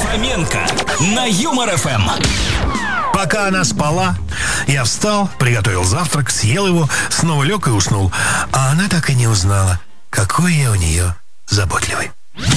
Фоменко на Юмор ФМ. Пока она спала, я встал, приготовил завтрак, съел его, снова лег и уснул. А она так и не узнала, какой я у нее заботливый.